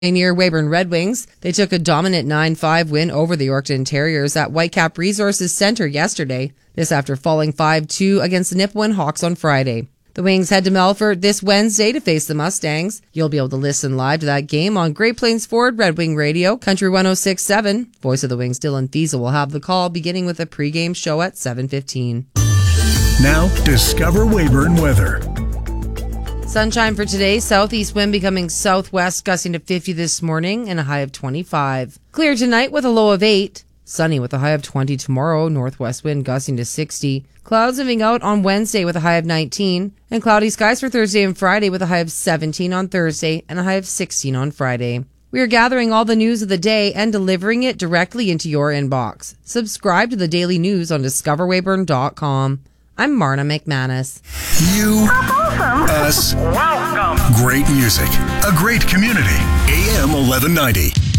Near Weyburn Red Wings, they took a dominant 9-5 win over the Yorkton Terriers at Whitecap Resources Centre yesterday. This after falling 5-2 against the Nipawin Hawks on Friday. The Wings head to Melfort this Wednesday to face the Mustangs. You'll be able to listen live to that game on Great Plains Ford Red Wing Radio, Country 106.7. Voice of the Wings Dylan Thiesel will have the call beginning with a pregame show at 7:15. Now, discover Weyburn weather. Sunshine for today, southeast wind becoming southwest, gusting to 50 this morning and a high of 25. Clear tonight with a low of 8. Sunny with a high of 20 tomorrow, northwest wind gusting to 60. Clouds moving out on Wednesday with a high of 19. And cloudy skies for Thursday and Friday with a high of 17 on Thursday and a high of 16 on Friday. We are gathering all the news of the day and delivering it directly into your inbox. Subscribe to the daily news on discoverweyburn.com. I'm Marna McManus. You, us, Welcome. great music, a great community. AM 1190.